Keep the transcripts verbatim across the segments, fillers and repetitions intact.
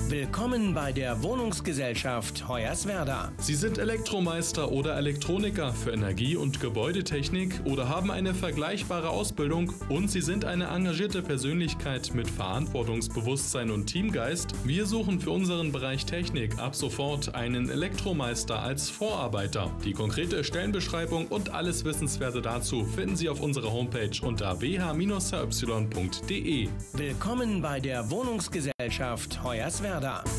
Willkommen bei der Wohnungsgesellschaft Hoyerswerda. Sie sind Elektromeister oder Elektroniker für Energie- und Gebäudetechnik oder haben eine vergleichbare Ausbildung und Sie sind eine engagierte Persönlichkeit mit Verantwortungsbewusstsein und Teamgeist. Wir suchen für unseren Bereich Technik ab sofort einen Elektromeister als Vorarbeiter. Die konkrete Stellenbeschreibung und alles Wissenswerte dazu finden Sie auf unserer Homepage unter w h Bindestrich y punkt d e. Willkommen bei der Wohnungsgesellschaft Hoyerswerda.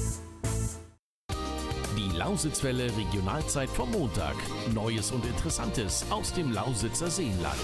Die Lausitzwelle Regionalzeit vom Montag. Neues und Interessantes aus dem Lausitzer Seenland.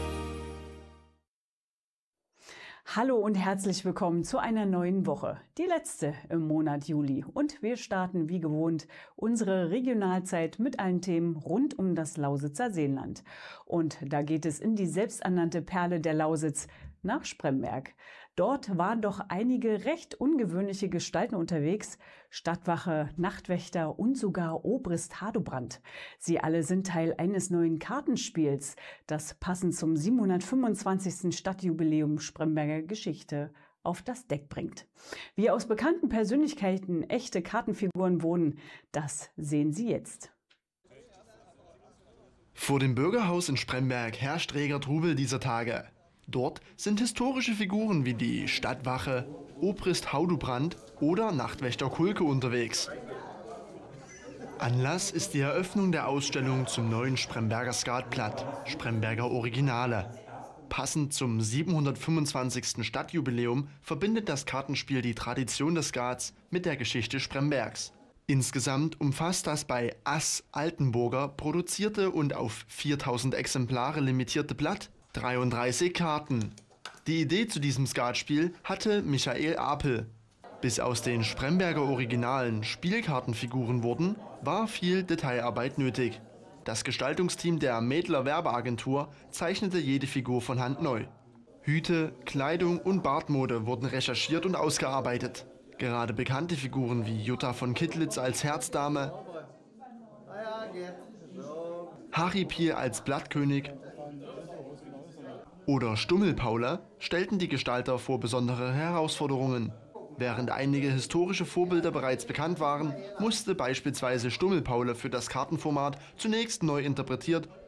Hallo und herzlich willkommen zu einer neuen Woche, die letzte im Monat Juli. Und wir starten wie gewohnt unsere Regionalzeit mit allen Themen rund um das Lausitzer Seenland. Und da geht es in die selbsternannte Perle der Lausitz, nach Spremberg. Dort waren doch einige recht ungewöhnliche Gestalten unterwegs. Stadtwache, Nachtwächter und sogar Obrist Hadobrand. Sie alle sind Teil eines neuen Kartenspiels, das passend zum siebenhundertfünfundzwanzigsten Stadtjubiläum Spremberger Geschichte auf das Deck bringt. Wie aus bekannten Persönlichkeiten echte Kartenfiguren wurden, das sehen Sie jetzt. Vor dem Bürgerhaus in Spremberg herrscht reger Trubel dieser Tage. Dort sind historische Figuren wie die Stadtwache, Obrist Haudubrand oder Nachtwächter Kulke unterwegs. Anlass ist die Eröffnung der Ausstellung zum neuen Spremberger Skatblatt, Spremberger Originale. Passend zum siebenhundertfünfundzwanzigsten Stadtjubiläum verbindet das Kartenspiel die Tradition des Skats mit der Geschichte Sprembergs. Insgesamt umfasst das bei Ass Altenburger produzierte und auf viertausend Exemplare limitierte Blatt dreiunddreißig Karten. Die Idee zu diesem Skatspiel hatte Michael Apel. Bis aus den Spremberger Originalen Spielkartenfiguren wurden, war viel Detailarbeit nötig. Das Gestaltungsteam der Mädler Werbeagentur zeichnete jede Figur von Hand neu. Hüte, Kleidung und Bartmode wurden recherchiert und ausgearbeitet. Gerade bekannte Figuren wie Jutta von Kittlitz als Herzdame, Harry Pier als Blattkönig oder Stummelpaula stellten die Gestalter vor besondere Herausforderungen. Während einige historische Vorbilder bereits bekannt waren, musste beispielsweise Stummelpaula für das Kartenformat zunächst neu interpretiert